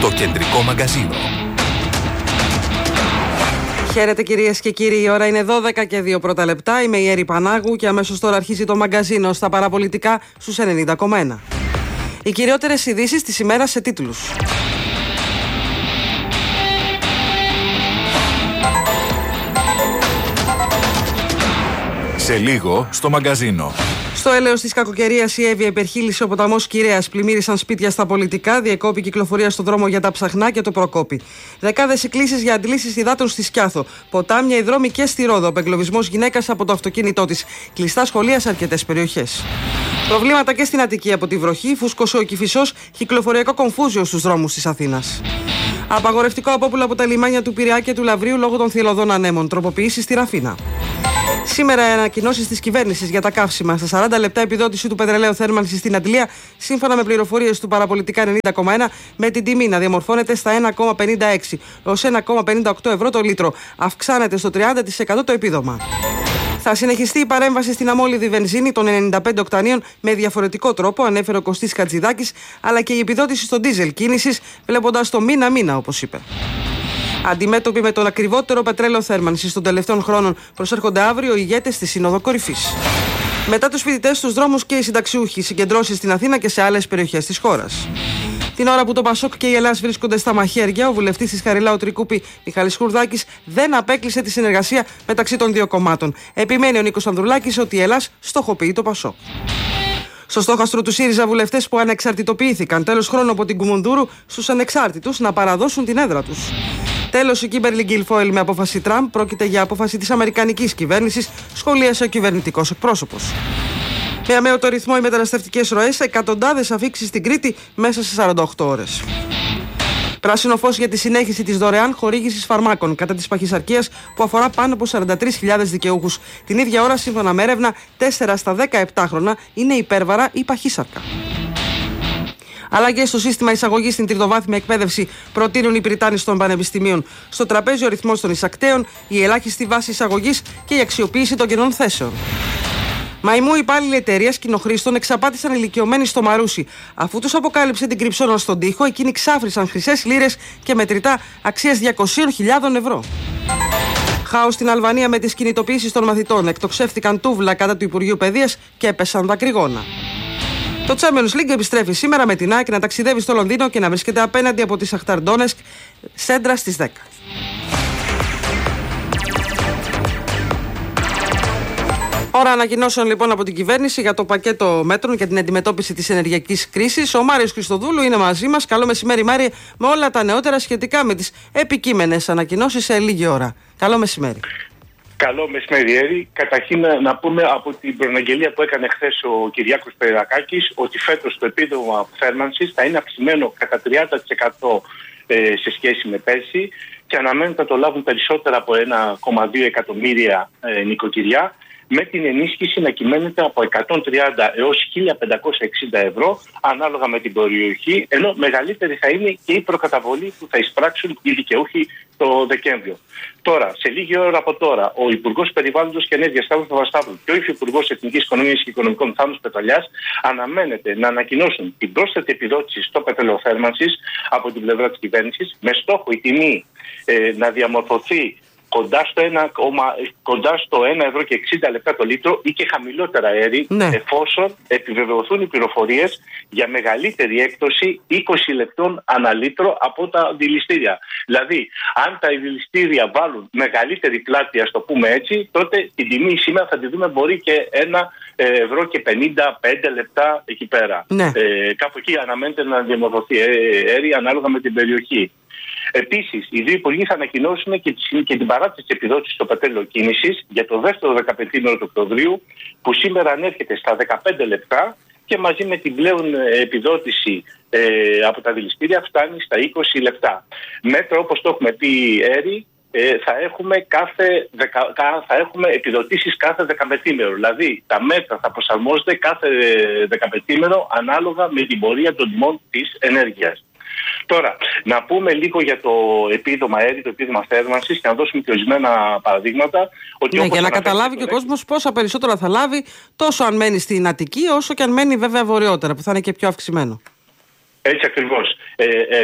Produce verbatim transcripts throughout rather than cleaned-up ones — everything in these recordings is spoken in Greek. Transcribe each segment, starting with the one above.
Το κεντρικό μαγκαζίνο. Χαίρετε κυρίες και κύριοι, η ώρα είναι δώδεκα και δύο πρώτα λεπτά. Είμαι η Έρη Πανάγου και αμέσως τώρα αρχίζει το μαγκαζίνο στα παραπολιτικά στους ενενήντα κόμμα ένα. Οι κυριότερες ειδήσεις της ημέρας σε τίτλους. Σε λίγο στο μαγκαζίνο. Στο έλεος της κακοκαιρίας η Εύβοια υπερχείλησε ο ποταμός Κυρέας, πλημμύρισαν σπίτια στα πολιτικά, διεκόπη κυκλοφορία στον δρόμο για τα Ψαχνά και το Προκόπη. Δεκάδες εκκλήσεις για αντλήσεις υδάτων στη Σκιάθο. Ποτάμια, οι δρόμοι και στη Ρόδο. Απεγκλωβισμός γυναίκας από το αυτοκίνητό της. Κλειστά σχολεία σε αρκετές περιοχές. Προβλήματα και στην Αττική από τη βροχή, φούσκωσε ο Κηφισός, κυκλοφοριακό κομφούζιο στους δρόμους της Αθήνας. Απαγορευτικό απόπουλο από τα λιμάνια του Πειραιά και του Λαβρίου λόγω των θυελλωδών ανέμων. Τροποποιήσεις στη Ραφίνα. Σήμερα οι ανακοινώσεις της κυβέρνησης για τα καύσιμα. Στα σαράντα λεπτά επιδότηση του πετρελαίου θέρμανσης στην Αντλία, σύμφωνα με πληροφορίες του παραπολιτικά ενενήντα κόμμα ένα, με την τιμή να διαμορφώνεται στα ένα κόμμα πενήντα έξι έως ένα κόμμα πενήντα οκτώ ευρώ το λίτρο. Αυξάνεται στο τριάντα τοις εκατό το επίδομα. Θα συνεχιστεί η παρέμβαση στην αμόλυδη βενζίνη των ενενήντα πέντε οκτανίων με διαφορετικό τρόπο, ανέφερε ο Κωστής Χατζηδάκης, αλλά και η επιδότηση στο ντίζελ κίνησης, βλέποντας το μήνα-μήνα, όπως είπε. Αντιμέτωποι με τον ακριβότερο πετρέλαιο θέρμανσης των τελευταίων χρόνων, προσέρχονται αύριο οι ηγέτες στη Σύνοδο Κορυφής. Μετά τους φοιτητές στους δρόμους και οι συνταξιούχοι, συγκεντρώσεις στην Αθήνα και σε άλλες περιοχές της χώρας. Την ώρα που το Πασόκ και η Ελλάς βρίσκονται στα μαχαίρια, ο βουλευτής της Χαριλάου Τρικούπη, Μιχάλης Χουρδάκης, δεν απέκλεισε τη συνεργασία μεταξύ των δύο κομμάτων. Επιμένει ο Νίκος Ανδρουλάκης ότι η Ελλάς στοχοποιεί το Πασόκ. Στο στόχαστρο του ΣΥΡΙΖΑ, βουλευτές που ανεξαρτητοποιήθηκαν τέλος χρόνου από την Κουμουνδούρου στους ανεξάρτητους να παραδώσουν την έδρα τους. Τέλος, η Κίμπερλι Γκίλφοελ με απόφαση Τραμπ, πρόκειται για απόφαση της αμερικανικής κυβέρνησης, σχολίασε ο κυβερνητικός εκπρόσωπος. Με αμέωτο ρυθμό οι μεταναστευτικές ροές, εκατοντάδες αφήξεις στην Κρήτη μέσα σε σαράντα οκτώ ώρες. Πράσινο φως για τη συνέχιση της δωρεάν χορήγησης φαρμάκων κατά της παχυσαρκίας που αφορά πάνω από σαράντα τρεις χιλιάδες δικαιούχους. Την ίδια ώρα, σύμφωνα με έρευνα, τέσσερα στα δεκαεπτά χρόνια είναι υπέρβαρα ή παχύσαρκα. Αλλαγές στο σύστημα εισαγωγής στην τριτοβάθμια εκπαίδευση προτείνουν οι πριτάνεις των πανεπιστημίων. Στο τραπέζι ο ρυθμός των εισακτέων, η ελάχιστη βάση εισαγωγής και η αξιοποίηση των κενών θέσεων. Μαϊμού υπάλληλοι εταιρείας κοινοχρήστων εξαπάτησαν ηλικιωμένοι στο Μαρούσι. Αφού τους αποκάλυψε την κρυψώνα στον τοίχο, εκείνοι ξάφρυσαν χρυσές λίρες και μετρητά αξίας διακόσιες χιλιάδες ευρώ. Χάος στην Αλβανία με τις κινητοποιήσεις των μαθητών. Εκτοξεύτηκαν τούβλα κατά του Υπουργείου Παιδείας και έπεσαν δακρυγόνα. Το Champions League επιστρέφει σήμερα με την ΑΕΚ να ταξιδεύει στο Λονδίνο και να βρίσκεται απέναντι από τη Σαχτάρ Ντόνεσκ, σέντρα στις δέκα. Ώρα ανακοινώσεων λοιπόν από την κυβέρνηση για το πακέτο μέτρων για την αντιμετώπιση της ενεργειακής κρίσης. Ο Μάριος Χριστοδούλου είναι μαζί μας. Καλό μεσημέρι, Μάριε, με όλα τα νεότερα σχετικά με τις επικείμενες ανακοινώσεις σε λίγη ώρα. Καλό μεσημέρι. Καλό μεσημέρι, Έρη. Καταρχήν να πούμε από την προαναγγελία που έκανε χθες ο Κυριάκος Περακάκης ότι φέτος το επίδομα θέρμανσης θα είναι αυξημένο κατά τριάντα τοις εκατό σε σχέση με πέρσι και αναμένεται να το λάβουν περισσότερα από ένα κόμμα δύο εκατομμύρια νοικοκυριά, με την ενίσχυση να κυμαίνεται από εκατόν τριάντα έως χίλια πεντακόσια εξήντα ευρώ ανάλογα με την περιοχή, ενώ μεγαλύτερη θα είναι και η προκαταβολή που θα εισπράξουν οι δικαιούχοι το Δεκέμβριο. Τώρα, σε λίγη ώρα από τώρα, ο Υπουργός Περιβάλλοντος και Ενέργειας Σταύρος Παπασταύρου και ο Υφυπουργός Εθνικής Οικονομίας και Οικονομικών Θάνος Πετραλιάς αναμένεται να ανακοινώσουν την πρόσθετη επιδότηση στο πετρέλαιο θέρμανσης από την πλευρά της κυβέρνησης, με στόχο η τιμή ε, να διαμορφωθεί Κοντά στο, ένα, κοντά στο ένα ευρώ και εξήντα λεπτά το λίτρο ή και χαμηλότερα, Έρη, ναι, εφόσον επιβεβαιωθούν οι πληροφορίες για μεγαλύτερη έκπτωση είκοσι λεπτών ανά λίτρο από τα δηληστήρια. Δηλαδή, αν τα δηληστήρια βάλουν μεγαλύτερη πλάτη, ας το πούμε έτσι, τότε την τιμή σήμερα θα τη δούμε μπορεί και ένα ευρώ και πενήντα πέντε λεπτά εκεί πέρα. Ναι. Ε, κάπου εκεί αναμένεται να διαμορφωθεί, Έρη, ανάλογα με την περιοχή. Επίσης, οι δύο υπουργοί θα ανακοινώσουν και, και την παράτηση της επιδότησης στο πετρέλαιο κίνησης για το δεύτερο δεκαπεντήμερο του Οκτωβρίου, που σήμερα ανέρχεται στα δεκαπέντε λεπτά και μαζί με την πλέον επιδότηση ε, από τα δηληστήρια φτάνει στα είκοσι λεπτά. Μέτρα, όπως το έχουμε πει, Έρη, ε, θα, έχουμε κάθε δεκα, θα έχουμε επιδοτήσεις κάθε δεκαπεντήμερο. Δηλαδή, τα μέτρα θα προσαρμόζονται κάθε δεκαπεντήμερο ανάλογα με την πορεία των τιμών της ενέργειας. Τώρα, να πούμε λίγο για το επίδομα Έρη, το επίδομα θέρμανσης και να δώσουμε και ορισμένα παραδείγματα. Ότι ναι, για να καταλάβει και ο κόσμος πόσα περισσότερα θα λάβει, τόσο αν μένει στην Αττική, όσο και αν μένει βέβαια βορειότερα, που θα είναι και πιο αυξημένο. Έτσι ακριβώς, ε, Έρη.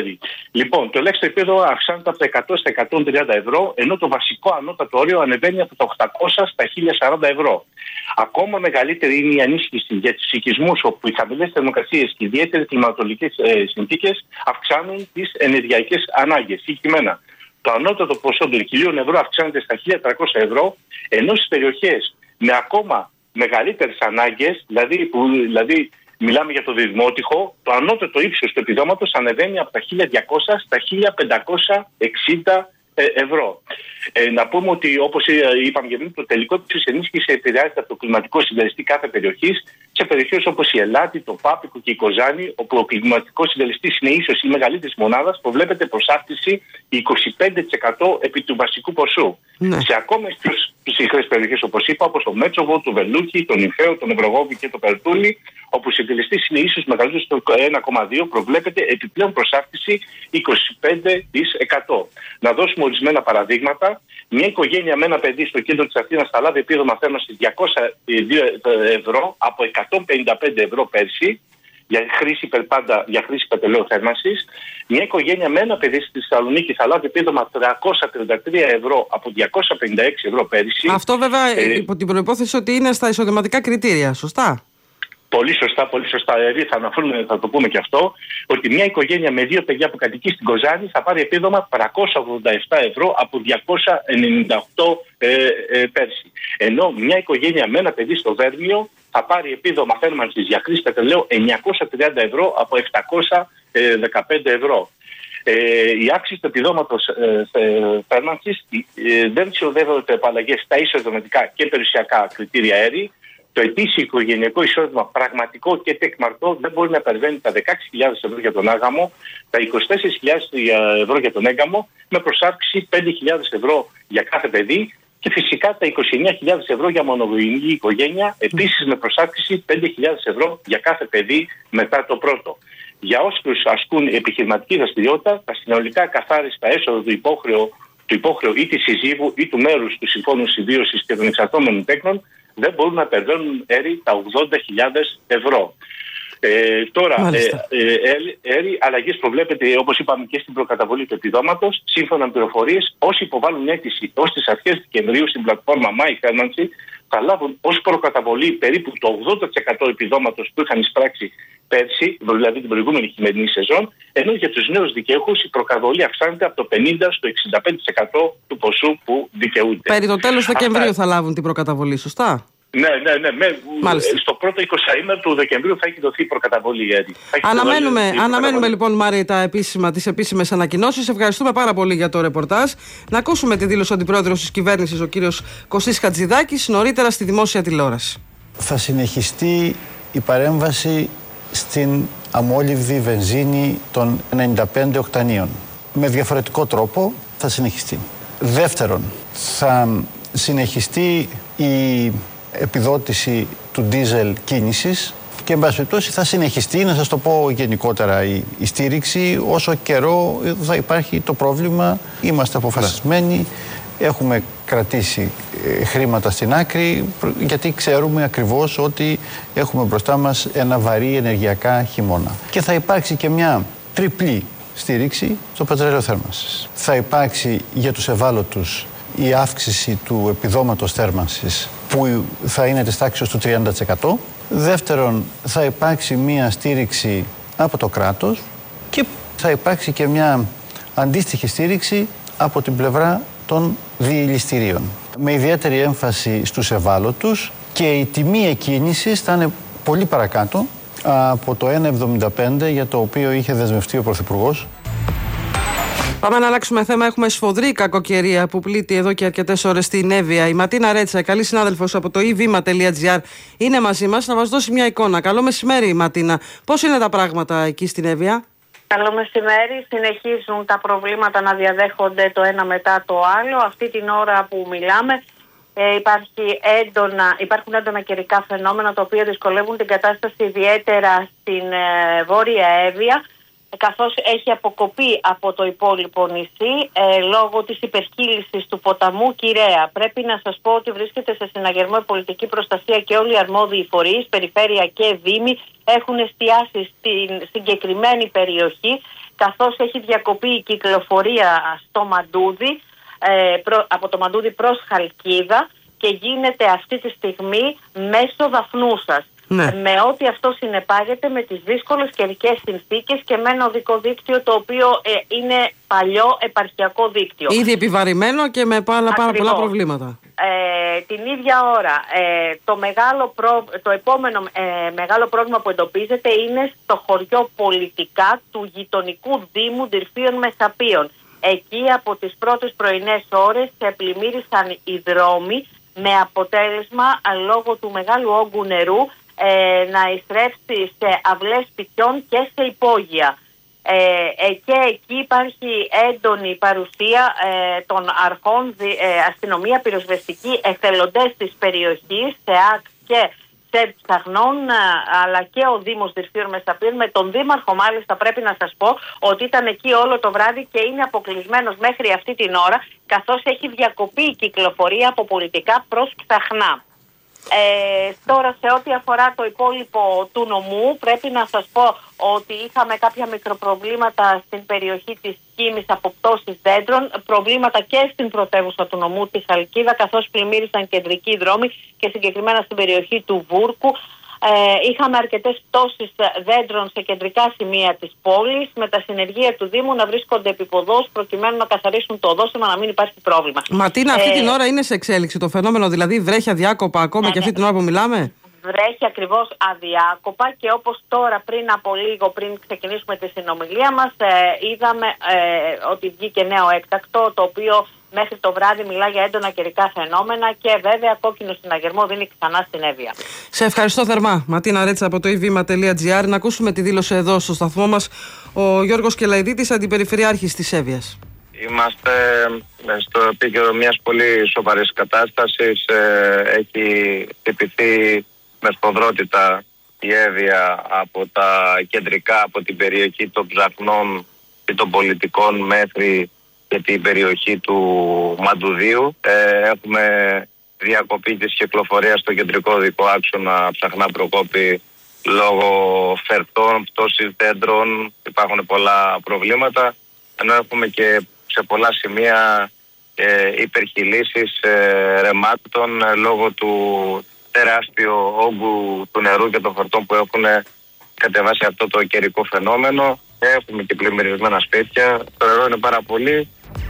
Λοιπόν, το ελάχιστο επίδομα αυξάνεται από τα εκατό στα εκατόν τριάντα ευρώ, ενώ το βασικό ανώτατο όριο ανεβαίνει από τα οκτακόσια στα χίλια σαράντα ευρώ. Ακόμα μεγαλύτερη είναι η ανίσχυση για τους οικισμούς, όπου οι χαμηλές θερμοκρασίες και ιδιαίτερες κλιματολογικές ε, συνθήκες αυξάνουν τις ενεργειακές ανάγκες. Συγκεκριμένα, το ανώτατο ποσό των χιλίων ευρώ αυξάνεται στα χίλια τριακόσια ευρώ, ενώ στις περιοχές με ακόμα μεγαλύτερες ανάγκες, δηλαδή, που, δηλαδή μιλάμε για το δημότυχο, το ανώτατο ύψος του επιδόματος ανεβαίνει από τα χίλια διακόσια στα χίλια πεντακόσια εξήντα ευρώ. Ε, να πούμε ότι, όπως είπαμε και πριν, το τελικό ύψος ενίσχυση επηρεάζεται από το κλιματικό συντελεστή κάθε περιοχής. Σε περιοχές όπως η Ελάτη, το Πάπικο και η Κοζάνη, όπου ο κλιματικός συντελεστής είναι ίσως η μεγαλύτερη μονάδα, προβλέπεται προσάκτηση είκοσι πέντε τοις εκατό επί του βασικού ποσού. Ναι. Σε ακόμα πιο ψυχρές περιοχές, όπως είπα, όπως το Μέτσοβο, το Βελούκι, το Νυμφαίο, το Νευρογόβι και το Περτούλι, όπου ο συντελεστής είναι ίσως μεγαλύτερος στο ένα κόμμα δύο, προβλέπεται επιπλέον προσάκτηση είκοσι πέντε τοις εκατό. Να δώσουμε ορισμένα παραδείγματα. Μια οικογένεια με ένα παιδί στο κέντρο της Αθήνας θα λάβει επίδομα θέρμανσης διακόσια δύο ευρώ από εκατόν πενήντα πέντε ευρώ πέρσι για χρήση, πάντα, για χρήση πετρελαίου θέρμανσης. Μια οικογένεια με ένα παιδί στη Θεσσαλονίκη θα λάβει επίδομα τριακόσια τριάντα τρία ευρώ από διακόσια πενήντα έξι ευρώ πέρσι. Αυτό βέβαια ε, υπό την προϋπόθεση ότι είναι στα εισοδηματικά κριτήρια, σωστά? Πολύ σωστά, πολύ σωστά. Δηλαδή θα αναφέρουμε, θα το πούμε και αυτό, ότι μια οικογένεια με δύο παιδιά που κατοικεί στην Κοζάνη θα πάρει επίδομα τριακόσια ογδόντα επτά ευρώ από διακόσια ενενήντα οκτώ ε, ε, πέρσι. Ενώ μια οικογένεια με ένα παιδί στο Βέρμιο θα πάρει επίδομα θέρμανσης για χρήση πετρελαίου εννιακόσια τριάντα ευρώ από επτακόσια δεκαπέντε ευρώ. Ε, η αύξηση του επιδόματος ε, θέρμανσης ε, δεν συνοδεύονται από αλλαγές στα εισοδηματικά και περιουσιακά κριτήρια αέρη. Το ετήσιο οικογενειακό εισόδημα πραγματικό και τεκμαρτό δεν μπορεί να υπερβαίνει τα δεκαέξι χιλιάδες ευρώ για τον άγαμο, τα είκοσι τέσσερις χιλιάδες ευρώ για τον έγκαμο, με προσάυξη πέντε χιλιάδες ευρώ για κάθε παιδί και φυσικά τα είκοσι εννέα χιλιάδες ευρώ για μονογονική οικογένεια, επίσης με προσάυξη πέντε χιλιάδες ευρώ για κάθε παιδί μετά το πρώτο. Για όσους ασκούν επιχειρηματική δραστηριότητα, τα συνολικά καθάριστα έσοδα του υπόχρεου, του υπόχρεου ή της συζύγου ή του μέρους του συμφώνου συμβίωσης και των εξαρτώμενων τέκνων δεν μπορούν να περβαίνουν έρη τα ογδόντα χιλιάδες ευρώ. Ε, τώρα, ε, ε, έρη αλλαγής προβλέπεται, όπως είπαμε, και στην προκαταβολή του επιδόματος. Σύμφωνα με πληροφορίες, όσοι υποβάλλουν αίτηση ως τις αρχές Δεκεμβρίου στην πλατφόρμα My Tenancy θα λάβουν ως προκαταβολή περίπου το ογδόντα τοις εκατό επιδόματος που είχαν εισπράξει πέρσι, δηλαδή την προηγούμενη χειμερινή σεζόν, ενώ για τους νέους δικαιούχους η προκαταβολή αυξάνεται από το πενήντα στο εξήντα πέντε τοις εκατό του ποσού που δικαιούνται. Περί το τέλος Δεκεμβρίου Αυτά... θα λάβουν την προκαταβολή, σωστά? Ναι, ναι, ναι. Με, στο πρώτο εικοσαήμερο του Δεκεμβρίου θα έχει δοθεί η προκαταβολή. Αναμένουμε, δοθεί, αναμένουμε λοιπόν, Μάρη, τα επίσημα, τις επίσημες ανακοινώσεις. Ευχαριστούμε πάρα πολύ για το ρεπορτάζ. Να ακούσουμε τη δήλωση του αντιπρόεδρος της κυβέρνησης, ο κύριος Κωστής Χατζηδάκης, νωρίτερα στη δημόσια τηλεόραση. Θα συνεχιστεί η παρέμβαση στην αμόλυβδη βενζίνη των ενενήντα πέντε οκτανίων. Με διαφορετικό τρόπο θα συνεχιστεί. Δεύτερον, θα συνεχιστεί η επιδότηση του ντίζελ κίνησης και εν πάση περιπτώσει θα συνεχιστεί, να σας το πω γενικότερα, η, η στήριξη όσο καιρό θα υπάρχει το πρόβλημα. Είμαστε αποφασισμένοι, έχουμε κρατήσει ε, χρήματα στην άκρη γιατί ξέρουμε ακριβώς ότι έχουμε μπροστά μας ένα βαρύ ενεργειακά χειμώνα. Και θα υπάρξει και μια τριπλή στήριξη στο πετρέλαιο θέρμανσης. Θα υπάρξει για τους ευάλωτους η αύξηση του επιδόματος θέρμανσης που θα είναι της τάξης του τριάντα τοις εκατό. Δεύτερον, θα υπάρξει μια στήριξη από το κράτος και θα υπάρξει και μια αντίστοιχη στήριξη από την πλευρά των διελιστηρίων. Με ιδιαίτερη έμφαση στους ευάλωτους και η τιμή εκκίνησης θα είναι πολύ παρακάτω από το ένα εβδομήντα πέντε για το οποίο είχε δεσμευτεί ο Πρωθυπουργός. Πάμε να αλλάξουμε θέμα. Έχουμε σφοδρή κακοκαιρία που πλήττει εδώ και αρκετές ώρες στην Εύβοια. Η Ματίνα Ρέτσα, καλή συνάδελφος από το e vima τελεία gr, είναι μαζί μας να μας δώσει μια εικόνα. Καλό μεσημέρι, Ματίνα. Πώς είναι τα πράγματα εκεί στην Εύβοια? Καλό μεσημέρι. Συνεχίζουν τα προβλήματα να διαδέχονται το ένα μετά το άλλο. Αυτή την ώρα που μιλάμε ε, υπάρχει έντονα, υπάρχουν έντονα καιρικά φαινόμενα τα οποία δυσκολεύουν την κατάσταση ιδιαίτερα στην ε, Βόρεια Εύβοια, καθώς έχει αποκοπεί από το υπόλοιπο νησί ε, λόγω της υπερχείλησης του ποταμού Κυραία. Πρέπει να σας πω ότι βρίσκεται σε συναγερμό η πολιτική προστασία και όλοι οι αρμόδιοι φορείς, περιφέρεια και δήμοι, έχουν εστιάσει στην συγκεκριμένη περιοχή, καθώς έχει διακοπεί η κυκλοφορία στο Μαντούδι, ε, προ, από το Μαντούδι προς Χαλκίδα, και γίνεται αυτή τη στιγμή μέσω Δαφνούσας. Ναι. Με ό,τι αυτό συνεπάγεται, με τις δύσκολες καιρικές συνθήκες και με ένα οδικό δίκτυο το οποίο ε, είναι παλιό επαρχιακό δίκτυο. Ήδη επιβαρημένο και με πάρα, πάρα πολλά προβλήματα. Ε, την ίδια ώρα, ε, το, μεγάλο προ, το επόμενο ε, μεγάλο πρόβλημα που εντοπίζεται είναι στο χωριό Πολιτικά του γειτονικού Δήμου Δυρφίων Μεσαπίων. Εκεί από τις πρώτες πρωινές ώρες πλημμύρισαν οι δρόμοι, με αποτέλεσμα λόγω του μεγάλου όγκου νερού ε, να ειστρέψει σε αυλές σπιτιών και σε υπόγεια. Ε, ε, και εκεί υπάρχει έντονη παρουσία ε, των αρχών, ε, αστυνομία, πυροσβεστική, εθελοντές της περιοχής, ΣΕΑΚ και ΣΕΡ Ψαχνών, αλλά και ο Δήμος Δυρφίων Μεσαπίων. Με τον Δήμαρχο μάλιστα πρέπει να σας πω ότι ήταν εκεί όλο το βράδυ και είναι αποκλεισμένος μέχρι αυτή την ώρα, καθώς έχει διακοπεί η κυκλοφορία από Πολιτικά προς Ψαχνά. Ε, τώρα σε ό,τι αφορά το υπόλοιπο του νομού, πρέπει να σας πω ότι είχαμε κάποια μικροπροβλήματα στην περιοχή της Κίμης από πτώσεις δέντρων, προβλήματα και στην πρωτεύουσα του νομού, τη Χαλκίδα, καθώς πλημμύρισαν κεντρικοί δρόμοι και συγκεκριμένα στην περιοχή του Βούρκου. Ε, είχαμε αρκετές πτώσεις δέντρων σε κεντρικά σημεία της πόλης, με τα συνεργεία του Δήμου να βρίσκονται επίποδος προκειμένου να καθαρίσουν το δόσημα, να μην υπάρχει πρόβλημα. Μα τι είναι, αυτή ε, την ώρα είναι σε εξέλιξη το φαινόμενο, δηλαδή βρέχει αδιάκοπα ακόμα ναι, και αυτή την ώρα που μιλάμε? Βρέχει ακριβώς αδιάκοπα και όπως τώρα πριν από λίγο, πριν ξεκινήσουμε τη συνομιλία μας, ε, είδαμε ε, ότι βγήκε νέο έκτακτο, το οποίο μέχρι το βράδυ μιλά για έντονα καιρικά φαινόμενα και βέβαια κόκκινο συναγερμό δίνει ξανά στην Εύβοια. Σε ευχαριστώ θερμά. Ματίνα Ρέτσα από το e βήμα τελεία τζι άρ. Να ακούσουμε τη δήλωση εδώ στο σταθμό μας ο Γιώργος Κελαϊδίτης, αντιπεριφερειάρχης της Εύβοιας. Είμαστε στο επίκαιρο μιας πολύ σοβαρής κατάστασης. Έχει χτυπηθεί με σφοδρότητα η Εύβοια από τα κεντρικά, από την περιοχή των Ψαχνών και των Πολιτικών μέχρι και την περιοχή του Μαντουδίου. Ε, έχουμε διακοπή της κυκλοφορίας στο κεντρικό δικό άξονα Ψαχνά Προκόπη λόγω φερτών, πτώσης δέντρων. Υπάρχουν πολλά προβλήματα, ενώ έχουμε και σε πολλά σημεία ε, υπερχειλήσεις ε, ρεμάτων ε, λόγω του τεράστιου όγκου του νερού και των χορτών που έχουν κατεβάσει αυτό το καιρικό φαινόμενο. Έχουμε και πλημμυρισμένα σπίτια. Το νερό είναι πάρα πολύ.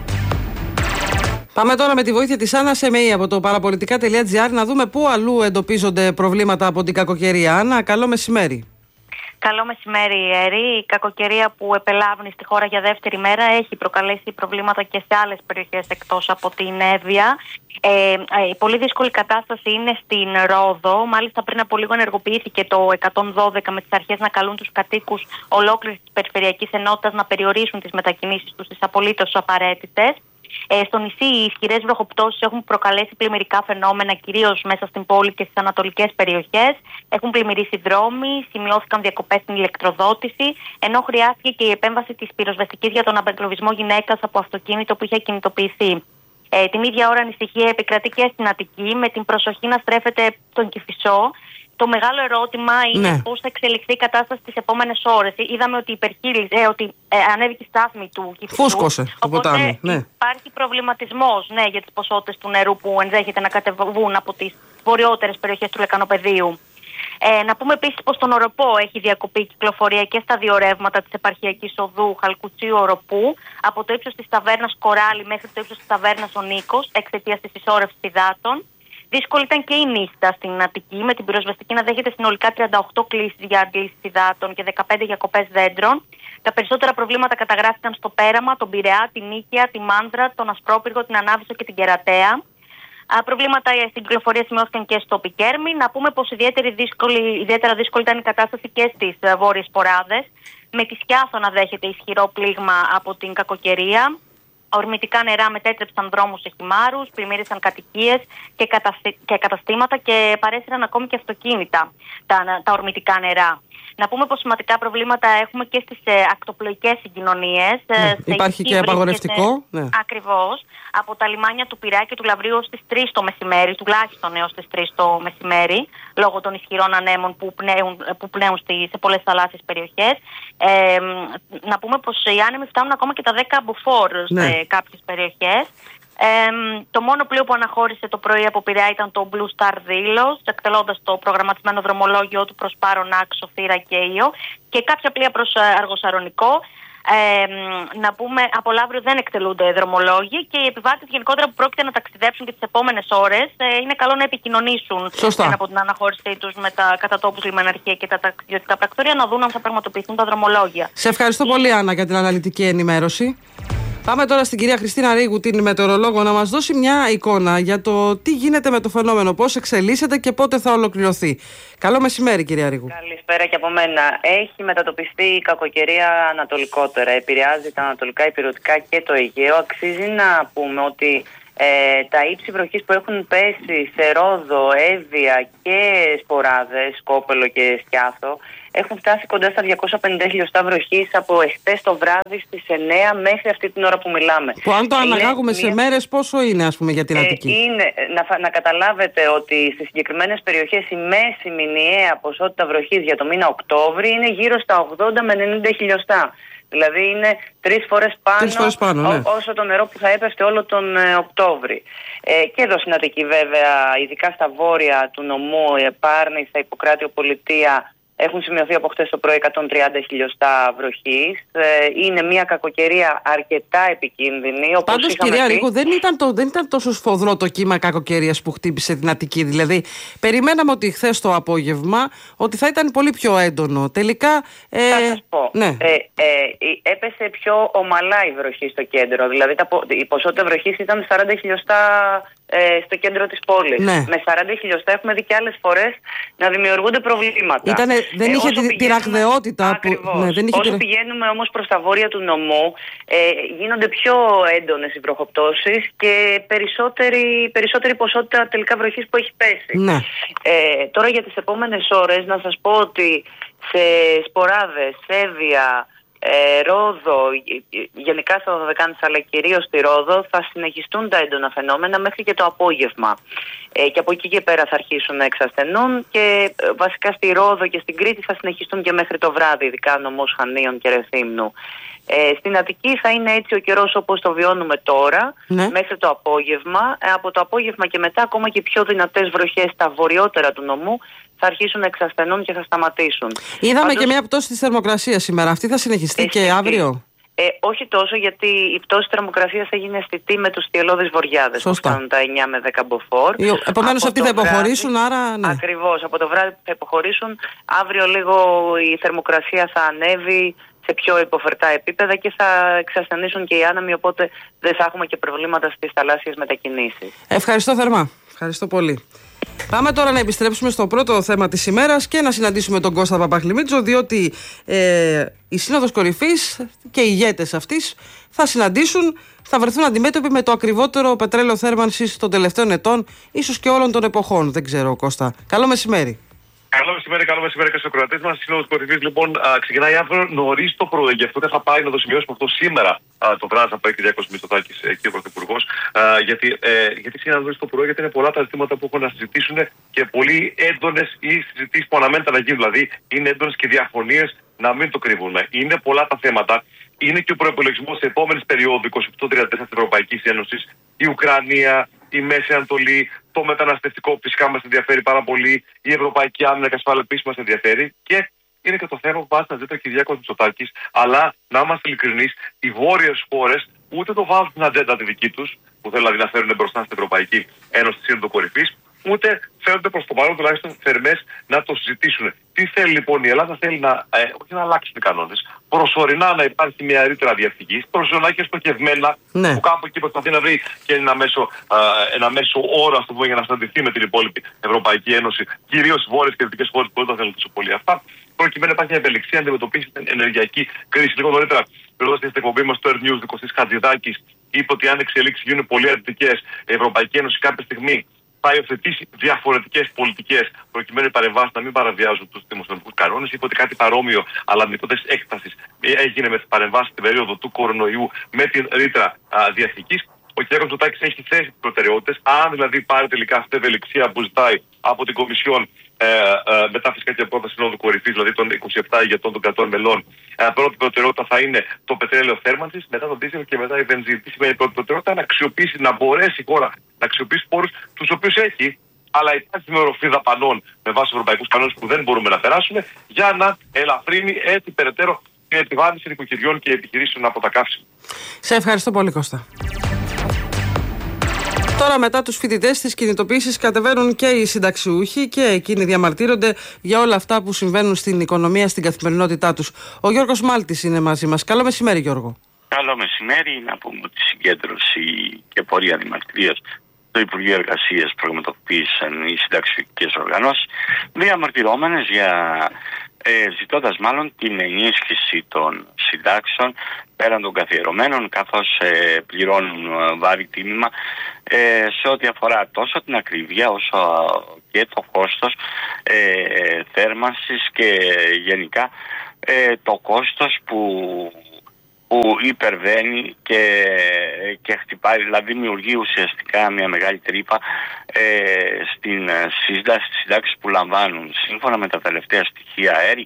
Πάμε τώρα με τη βοήθεια της Άννας Εμεή από το παραπολιτικά τελεία τζι άρ να δούμε πού αλλού εντοπίζονται προβλήματα από την κακοκαιρία. Άννα, καλό μεσημέρι. Καλό μεσημέρι, Έρη. Η κακοκαιρία που επελάβνει στη χώρα για δεύτερη μέρα έχει προκαλέσει προβλήματα και σε άλλες περιοχές εκτός από την Εύβοια. Ε, η πολύ δύσκολη κατάσταση είναι στην Ρόδο. Μάλιστα, πριν από λίγο ενεργοποιήθηκε το εκατόν δώδεκα με τις αρχές να καλούν τους κατοίκους ολόκληρης της περιφερειακής ενότητας να περιορίσουν τις μετακινήσεις τους στις απολύτως απαραίτητες. Ε, στο νησί, οι ισχυρές βροχοπτώσεις έχουν προκαλέσει πλημμυρικά φαινόμενα, κυρίως μέσα στην πόλη και στις ανατολικές περιοχές. Έχουν πλημμυρίσει δρόμοι, σημειώθηκαν διακοπές στην ηλεκτροδότηση, ενώ χρειάστηκε και η επέμβαση της πυροσβεστικής για τον απεγκλωβισμό γυναίκας από αυτοκίνητο που είχε κινητοποιηθεί. Ε, την ίδια ώρα, ανησυχία επικρατεί και στην Αττική, με την προσοχή να στρέφεται στον Κηφισό. Το μεγάλο ερώτημα είναι ναι. πώς θα εξελιχθεί η κατάσταση τις επόμενες ώρες. Είδαμε ότι υπερχείλησε, ότι ε, ανέβηκε η στάθμη του Κηφισού. Φούσκωσε το ποτάμι. Ναι. Υπάρχει προβληματισμός ναι, για τις ποσότητες του νερού που ενδέχεται να κατεβούν από τις βορειότερες περιοχές του Λεκανοπεδίου. Ε, να πούμε επίσης πως στον Οροπό έχει διακοπεί η κυκλοφορία και στα δύο ρεύματα της επαρχιακής οδού Χαλκουτσίου Οροπού, από το ύψος της ταβέρνας Κοράλη μέχρι το ύψος της ταβέρνας Ο Νίκος, εξαιτίας της ισόρευσης υδάτων. Δύσκολη ήταν και η νύχτα στην Αττική, με την πυροσβεστική να δέχεται συνολικά τριάντα οκτώ κλήσεις για αντλήσεις υδάτων και δεκαπέντε για κοπές δέντρων. Τα περισσότερα προβλήματα καταγράφηκαν στο Πέραμα, τον Πειραιά, την Νίκαια, τη Μάνδρα, τον Ασπρόπυργο, την Ανάβησο και την Κερατέα. Α, προβλήματα στην κυκλοφορία σημειώθηκαν και στο Πικέρμι. Να πούμε πως δύσκολη, ιδιαίτερα δύσκολη ήταν η κατάσταση και στις βόρειες Ποράδες, με τη Σκιάθο να δέχεται ισχυρό πλήγμα από την κακοκαιρία. Ορμητικά νερά μετέτρεψαν δρόμους σε χυμάρους, πλημμύρισαν κατοικίες και, καταστη... και καταστήματα και παρέσυραν ακόμη και αυτοκίνητα τα, τα ορμητικά νερά. Να πούμε πως σημαντικά προβλήματα έχουμε και στις ε, ακτοπλοϊκές συγκοινωνίες. Ναι, υπάρχει και απαγορευτικό. Ναι. Ακριβώς. Από τα λιμάνια του Πειραιά και του Λαυρίου ως τις τρεις το μεσημέρι, τουλάχιστον έως τις τρεις το μεσημέρι, λόγω των ισχυρών ανέμων που πνέουν, που πνέουν στη, σε πολλές θαλάσσιες περιοχές. Ε, να πούμε πως οι άνεμοι φτάνουν ακόμα και τα δέκα μποφόρ ναι. σε κάποιες περιοχές. Ε, το μόνο πλοίο που αναχώρησε το πρωί από Πειραιά ήταν το Blue Star Delos, εκτελώντας το προγραμματισμένο δρομολόγιο του προς Πάρον, Άξο, Θήρα και Ήο, και κάποια πλοία προς Αργοσαρονικό. Ε, να πούμε, από Λαύριο δεν εκτελούνται δρομολόγοι και οι επιβάτες γενικότερα που πρόκειται να ταξιδέψουν και τις επόμενες ώρες ε, είναι καλό να επικοινωνήσουν ένα από την αναχώρησή τους με τα κατατόπους λιμεναρχία και τα ταξιδιωτικά πρακτορεία, να δουν αν θα πραγματοποιηθούν τα δρομολόγια. Σε ευχαριστώ πολύ, Άννα, για την αναλυτική ενημέρωση. Πάμε τώρα στην κυρία Χριστίνα Ρήγου, την μετεωρολόγο, να μας δώσει μια εικόνα για το τι γίνεται με το φαινόμενο, πώς εξελίσσεται και πότε θα ολοκληρωθεί. Καλό μεσημέρι, κυρία Ρήγου. Καλησπέρα και από μένα. Έχει μετατοπιστεί η κακοκαιρία ανατολικότερα. Επηρεάζει τα ανατολικά, ηπειρωτικά και το Αιγαίο. Αξίζει να πούμε ότι ε, τα ύψη βροχής που έχουν πέσει σε Ρόδο, Εύβοια και Σποράδες, Σκόπελο και Σκιάθο, έχουν φτάσει κοντά στα διακόσια πενήντα χιλιοστά βροχής από εχθές το βράδυ στις εννέα μέχρι αυτή την ώρα που μιλάμε. Που αν το είναι αναγάγουμε μια... σε μέρες, πόσο είναι, ας πούμε, για την Αττική? Ε, είναι, να, να καταλάβετε ότι στις συγκεκριμένες περιοχές η μέση μηνιαία ποσότητα βροχής για το μήνα Οκτώβρη είναι γύρω στα ογδόντα με ενενήντα χιλιοστά. Δηλαδή είναι τρεις φορές πάνω, τρεις φορές πάνω ναι. ό, όσο το νερό που θα έπεφτε όλο τον ε, Οκτώβρη. Ε, και εδώ στην Αττική βέβαια, ειδικά στα βόρεια του νομού, η Πάρνη, στα Ιπποκράτιο Πολιτεία, έχουν σημειωθεί από χτες το πρωί εκατόν τριάντα χιλιοστά βροχής. Ε, είναι μια κακοκαιρία αρκετά επικίνδυνη. Πάντως, κυρία πει... Ρήγου, δεν ήταν, το, δεν ήταν τόσο σφοδρό το κύμα κακοκαιρίας που χτύπησε την Αττική. Δηλαδή, περιμέναμε ότι χθες το απόγευμα ότι θα ήταν πολύ πιο έντονο. Τελικά. Ε... Θα σας πω. Ναι. Ε, ε, έπεσε πιο ομαλά η βροχή στο κέντρο. Δηλαδή, τα, η ποσότητα βροχής ήταν σαράντα χιλιοστά ε, στο κέντρο της πόλης. Ναι. Με σαράντα χιλιοστά έχουμε δει και άλλες φορές να δημιουργούνται προβλήματα. Ήτανε, δεν ε, είχε τη, τη ραγδαιότητα που. Ναι, δεν είχε όσο τη... πηγαίνουμε όμως προς τα βόρεια του νομού, ε, γίνονται πιο έντονες οι βροχοπτώσεις και περισσότερη, περισσότερη ποσότητα τελικά βροχής που έχει πέσει. Ναι. Ε, τώρα για τις επόμενες ώρες να σας πω ότι σε Σποράδες, Εύβοια, Ε, Ρόδο, γενικά στα Δωδεκάνησα αλλά κυρίως στη Ρόδο θα συνεχιστούν τα έντονα φαινόμενα μέχρι και το απόγευμα ε, και από εκεί και πέρα θα αρχίσουν να εξασθενούν και ε, βασικά στη Ρόδο και στην Κρήτη θα συνεχιστούν και μέχρι το βράδυ, ειδικά νομός Χανίων και Ρεθύμνου. Ε, στην Αττική θα είναι έτσι ο καιρός όπως το βιώνουμε τώρα, ναι. μέχρι το απόγευμα. Ε, από το απόγευμα και μετά ακόμα και πιο δυνατές βροχές στα βορειότερα του νομού θα αρχίσουν να εξασθενούν και θα σταματήσουν. Είδαμε Πάντως, και μια πτώση της θερμοκρασίας σήμερα. Αυτή θα συνεχιστεί αισθητή. Και αύριο? Ε, όχι τόσο, γιατί η πτώση θερμοκρασίας έγινε αισθητή με τους θυελλώδεις βορειάδες που φτάνουν τα εννιά με δέκα μποφόρ. Επομένως αυτοί θα υποχωρήσουν, βράδυ, άρα ναι. Ακριβώς, από το βράδυ θα υποχωρήσουν. Αύριο λίγο η θερμοκρασία θα ανέβει σε πιο υποφερτά επίπεδα και θα εξασθενήσουν και οι άνεμοι, οπότε δεν θα έχουμε και προβλήματα στις θαλάσσιες μετακινήσεις. Ευχαριστώ θερμά. Ευχαριστώ πολύ. Πάμε τώρα να επιστρέψουμε στο πρώτο θέμα της ημέρας και να συναντήσουμε τον Κώστα Παπαχλημίτζο, διότι ε, η Σύνοδος Κορυφής και οι ηγέτες αυτής θα συναντήσουν, θα βρεθούν αντιμέτωποι με το ακριβότερο πετρέλαιο θέρμανσης των τελευταίων ετών, ίσως και όλων των εποχών. Δεν ξέρω, Κώστα. Καλό μεσημέρι. Καλό μεσημέρι, καλό μεσημέρι και στους ακροατές μας. Η Σύνοδος Κορυφής λοιπόν α, ξεκινάει αύριο νωρίς το πρωί. Γι' αυτό δεν θα πάει να το σημειώσουμε αυτό σήμερα α, το βράδυ. Θα πάει ο Κυριάκος Μητσοτάκης εκεί ο Πρωθυπουργός. Γιατί, ε, γιατί ξεκινάει νωρίς το πρωί, γιατί είναι πολλά τα ζητήματα που έχουν να συζητήσουν και πολύ έντονες οι συζητήσεις που αναμένεται να γίνουν. Δηλαδή είναι έντονες και διαφωνίες, να μην το κρύβουμε. Είναι πολλά τα θέματα. Είναι και ο προϋπολογισμός της επόμενης περίοδου είκοσι οκτώ τριάντα τέσσερα της Ευρωπαϊκής Ένωσης, η Ουκρανία, η Μέση Ανατολή, το μεταναστευτικό φυσικά μας ενδιαφέρει πάρα πολύ, η Ευρωπαϊκή Άμυνα και Ασφάλεια επίσης μας ενδιαφέρει και είναι και το θέμα που βάζει να ζητεί ο Κυριάκος Μητσοτάκης. Αλλά να είμαστε ειλικρινείς, οι βόρειες χώρες ούτε το βάζουν στην ατζέντα τη δική τους, που θέλουν να φέρουν μπροστά στην Ευρωπαϊκή Ένωση τη Σύνοδο Κορυφής, ούτε φαίνονται προς το παρόν τουλάχιστον θερμές να το συζητήσουν. Τι θέλει λοιπόν η Ελλάδα? Θέλει να, ε, όχι να αλλάξουν οι κανόνες, προσωρινά να υπάρχει μια ρήτρα διαφυγής, προσωρινά και στοχευμένα, ναι. που κάπου εκεί προσπαθεί να βρει και ένα μέσο, α, ένα μέσο όρο, ας το πούμε, για να συναντηθεί με την υπόλοιπη Ευρωπαϊκή Ένωση, κυρίως οι βόρειες και δυτικές χώρες που δεν τα θέλουν τόσο πολύ αυτά, προκειμένου να υπάρχει μια ευελιξία να αντιμετωπίσει την ενεργειακή κρίση. Λίγο νωρίτερα, εδώ στην εκπομπή μας, το Air News, Κωστής Χατζηδάκης είπε ότι αν εξελίξεις γίνουν πολύ αρνητικές, η Ευρωπαϊκή Ένωση κάποια στιγμή θα υιοθετήσει διαφορετικές πολιτικές προκειμένου οι παρεμβάσεις να μην παραβιάζουν τους δημοσιονομικούς κανόνες. Είπε ότι κάτι παρόμοιο αλλά με υπόθεση έκτασης έγινε με τις παρεμβάσεις στην περίοδο του κορονοϊού με την ρήτρα διαθήκης. Ο κ. Μητσοτάκης έχει θέσει τις προτεραιότητες. Αν δηλαδή πάρει τελικά αυτή η ευελιξία που ζητάει από την Κομισιόν ε, ε, μετά φυσικά την πρώτα συνόδου κορυφής, δηλαδή των είκοσι επτά ηγετών των κρατών μελών, ε, πρώτη προτεραιότητα θα είναι το πετρέλαιο θέρμανσης, μετά το δίζελ και μετά η βενζίνη. Τι σημαίνει πρώτη προτεραιότητα? Να αξιοποιήσει, να μπορέσει η χώρα να αξιοποιήσει πόρους τους οποίους έχει, αλλά υπάρχει μια οροφή δαπανών με βάση ευρωπαϊκούς κανόνες που δεν μπορούμε να περάσουμε, για να ελαφρύνει έτσι περαιτέρω την επιβάρυνση νοικοκυριών και επιχειρήσεων από τα καύσιμα. Σε ευχαριστώ πολύ, Κώστα. Τώρα, μετά τους φοιτητές της κινητοποίησης, κατεβαίνουν και οι συνταξιούχοι και εκείνοι διαμαρτύρονται για όλα αυτά που συμβαίνουν στην οικονομία, στην καθημερινότητά τους. Ο Γιώργος Μάλτης είναι μαζί μας. Καλό μεσημέρι, Γιώργο. Καλό μεσημέρι. Να πούμε ότι η συγκέντρωση και πορεία διαμαρτυρίας του Υπουργείου Εργασίας πραγματοποίησαν οι συνταξιούχικες οργανώσεις, διαμαρτυρόμενες για ε, ζητώντας μάλλον την ενίσχυση των συντάξεων πέραν των καθιερωμένων, καθώς ε, πληρώνουν ε, βάρη τίμημα ε, σε ό,τι αφορά τόσο την ακρίβεια όσο και το κόστος ε, θέρμανσης και γενικά ε, το κόστος που, που υπερβαίνει και, και χτυπάει, δηλαδή δημιουργεί ουσιαστικά μια μεγάλη τρύπα ε, στην συντάξη που λαμβάνουν. Σύμφωνα με τα τελευταία στοιχεία αέρη,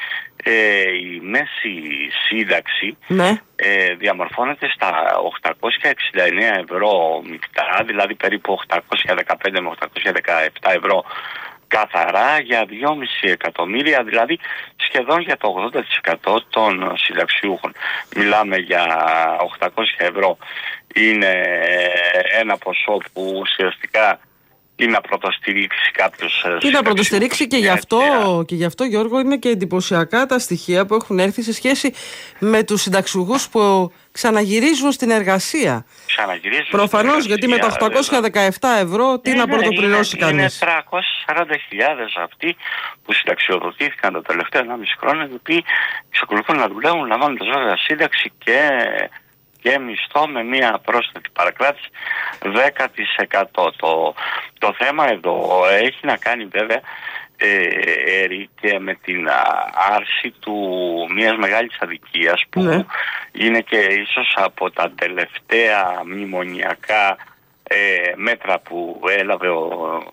Ε, η μέση σύνταξη ναι. ε, διαμορφώνεται στα οκτακόσια εξήντα εννέα ευρώ μεικτά, δηλαδή περίπου οκτακόσια δεκαπέντε με οκτακόσια δεκαεπτά ευρώ καθαρά για δυόμισι εκατομμύρια, δηλαδή σχεδόν για το ογδόντα τοις εκατό των συνταξιούχων. Μιλάμε για οκτακόσια ευρώ, είναι ένα ποσό που ουσιαστικά ή να πρωτοστηρίξει κάποιος. Τι να πρωτοστηρίξει και γι' αυτό, και γι' αυτό, Γιώργο, είναι και εντυπωσιακά τα στοιχεία που έχουν έρθει σε σχέση με τους συνταξιούχους που ξαναγυρίζουν στην εργασία. Ξαναγυρίζουν. Προφανώς, γιατί με τα οκτακόσια δεκαεπτά ευρώ τι ναι, να πρωτοπληρώσει είναι, κανείς. Είναι τριακόσιες σαράντα χιλιάδες αυτοί που συνταξιοδοτήθηκαν τα τελευταία ενάμιση χρόνια, οι οποίοι εξακολουθούν να δουλεύουν, λαμβάνοντας βέβαια σύνταξη και. και μισθό με μία πρόσθετη παρακράτηση δέκα τοις εκατό. Το, το θέμα εδώ έχει να κάνει βέβαια ε, ε, και με την α, άρση του μιας μεγάλης αδικίας που ναι. είναι και ίσως από τα τελευταία μνημονιακά ε, μέτρα που έλαβε ο,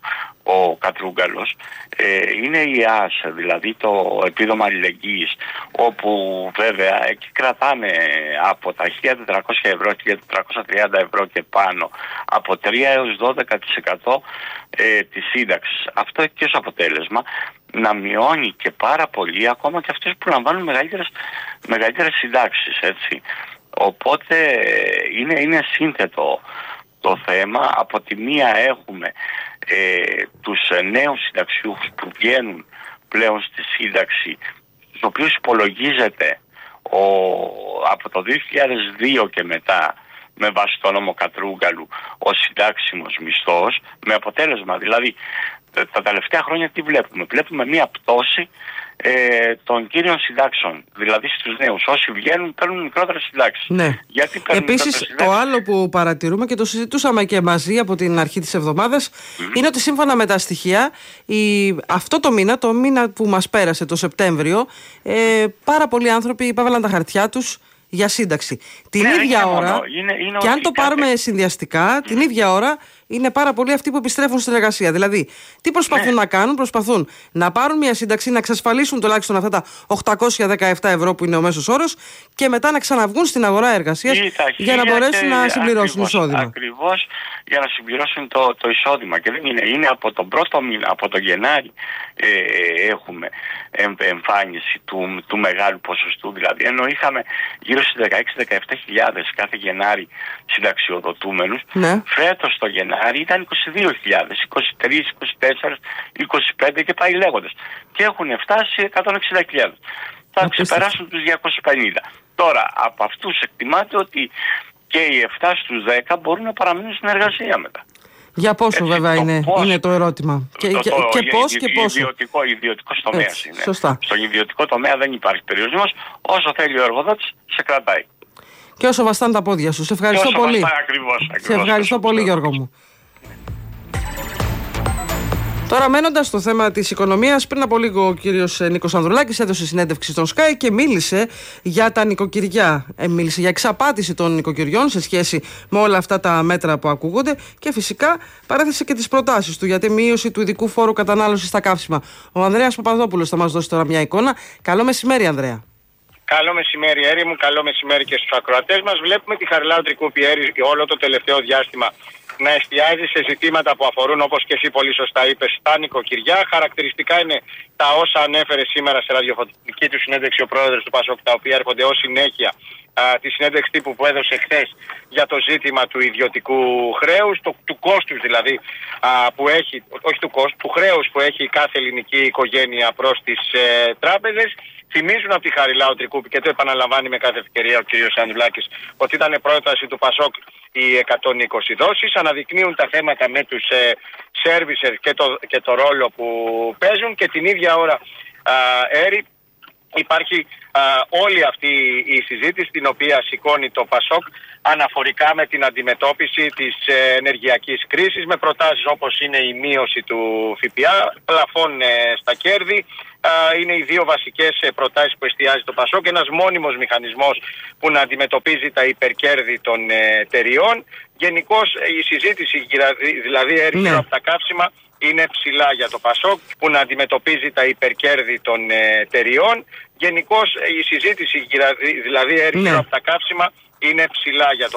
ο Κατρούγκαλος, ε, είναι η ΆΣ, δηλαδή το επίδομα αλληλεγγύης, όπου βέβαια εκεί κρατάνε από τα χίλια τετρακόσια ευρώ, χίλια τετρακόσια τριάντα ευρώ και πάνω, από τρία έως δώδεκα τοις εκατό ε, της σύνταξης. Αυτό έχει και ως αποτέλεσμα να μειώνει και πάρα πολύ ακόμα και αυτούς που λαμβάνουν μεγαλύτερες, μεγαλύτερες συντάξεις, έτσι. Οπότε είναι, είναι σύνθετο το θέμα. Από τη μία έχουμε ε, τους νέους συνταξιούχους που βγαίνουν πλέον στη σύνταξη, στους οποίους υπολογίζεται ο, από το δύο χιλιάδες δύο και μετά με βάση το νόμο Κατρούγκαλου ο συντάξιμος μισθός, με αποτέλεσμα δηλαδή τα τελευταία χρόνια τι βλέπουμε? Βλέπουμε μία πτώση ε, των κύριων συντάξεων. Δηλαδή στους νέους, όσοι βγαίνουν παίρνουν μικρότερες συντάξεις. Ναι. Επίσης, το άλλο που παρατηρούμε και το συζητούσαμε και μαζί από την αρχή της εβδομάδας mm-hmm. είναι ότι σύμφωνα με τα στοιχεία, η, αυτό το μήνα, το μήνα που μας πέρασε, το Σεπτέμβριο, ε, πάρα πολλοί άνθρωποι υπέβαλαν τα χαρτιά τους για σύνταξη. Την ναι, ίδια ώρα, μόνο. Είναι, είναι και αν το πάρουμε κάθε... συνδυαστικά, mm. την ίδια ώρα είναι πάρα πολλοί αυτοί που επιστρέφουν στην εργασία. Δηλαδή, τι προσπαθούν ναι. να κάνουν? Προσπαθούν να πάρουν μια σύνταξη, να εξασφαλίσουν τουλάχιστον αυτά τα οκτακόσια δεκαεπτά ευρώ που είναι ο μέσος όρος και μετά να ξαναβγούν στην αγορά εργασίας για να μπορέσουν να συμπληρώσουν ακριβώς, εισόδημα. Ακριβώς, για να συμπληρώσουν το, το εισόδημα. Και δεν είναι, είναι από τον πρώτο μήνα, από τον Γενάρη ε, έχουμε εμ, εμφάνιση του, του μεγάλου ποσοστού. Δηλαδή, ενώ είχαμε γύρω στις δεκαέξι με δεκαεπτά χιλιάδες κάθε Γενάρη συνταξιοδοτούμενους, ναι. φέτος το Γενάρη ήταν είκοσι δύο χιλιάδες, είκοσι τρία, είκοσι τέσσερα, είκοσι πέντε και πάει λέγοντας. Και έχουν φτάσει εκατόν εξήντα χιλιάδες. Θα ξεπεράσουν τους διακόσιους πενήντα. Τώρα, από αυτούς εκτιμάται ότι και οι επτά στους δέκα μπορούν να παραμείνουν στην εργασία μετά. Για πόσο έτσι, βέβαια είναι, πώς, είναι το ερώτημα. Το, και, το, και, το, και πώς και πόσο. Ιδιωτικό, ιδιωτικός τομέας είναι. Σωστά. Στον ιδιωτικό τομέα δεν υπάρχει περιορισμός. Όσο θέλει ο εργοδότης, σε κρατάει. Και όσο βαστάνε τα πόδια σου. Σε ευχαριστώ πολύ. Ακριβώς, ακριβώς. Σε ευχαριστώ πολύ, Γιώργο μου. Τώρα, μένοντας στο θέμα της οικονομίας, πριν από λίγο ο κύριος Νίκος Ανδρουλάκης έδωσε συνέντευξη στον Sky και μίλησε για τα νοικοκυριά. Ε, μίλησε για εξαπάτηση των νοικοκυριών σε σχέση με όλα αυτά τα μέτρα που ακούγονται και φυσικά παρέθεσε και τις προτάσεις του για τη μείωση του ειδικού φόρου κατανάλωσης στα καύσιμα. Ο Ανδρέας Παπαδόπουλος θα μας δώσει τώρα μια εικόνα. Καλό μεσημέρι, Ανδρέα. Καλό μεσημέρι, Έρη μου. Καλό μεσημέρι και στους ακροατές μας. Βλέπουμε τη Χαριλάου Τρικούπη, Έρη, όλο το τελευταίο διάστημα να εστιάζει σε ζητήματα που αφορούν, όπως και εσύ πολύ σωστά είπες, στα νοικοκυριά. Χαρακτηριστικά είναι τα όσα ανέφερε σήμερα σε ραδιοφωνική του συνέντευξη ο πρόεδρος του Πασόκ, τα οποία έρχονται ως συνέχεια α, τη συνέντευξη τύπου που έδωσε χθες για το ζήτημα του ιδιωτικού χρέους, το, του κόστους δηλαδή α, που έχει, όχι του κόστου, του χρέους που έχει κάθε ελληνική οικογένεια προς τις ε, τράπεζες. Θυμίζουν από τη Χαριλάου Τρικούπη, και το επαναλαμβάνει με κάθε ευκαιρία ο κ. Ανδρουλάκης, ότι ήταν πρόταση του Πασόκ οι εκατόν είκοσι δόσεις. Αναδεικνύουν τα θέματα με τους ε, servicers και το, και το ρόλο που παίζουν, και την ίδια ώρα, α, Έρη, υπάρχει α, όλη αυτή η συζήτηση την οποία σηκώνει το Πασόκ αναφορικά με την αντιμετώπιση της ε, ενεργειακής κρίσης, με προτάσεις όπως είναι η μείωση του ΦΠΑ, πλαφών ε, στα κέρδη. Uh, είναι οι δύο βασικές uh, προτάσεις που εστιάζει το Πασόκ, ένας μόνιμος μηχανισμός που να αντιμετωπίζει τα υπερκέρδη των uh, εταιριών. Γενικώς uh, η συζήτηση, δηλαδή έρχεται ναι. από τα καύσιμα, είναι ψηλά για το Πασόκ, που να αντιμετωπίζει τα υπερκέρδη των uh, εταιριών. Γενικώς uh, η συζήτηση, δηλαδή έρχεται ναι. από τα καύσιμα, είναι ψηλά για το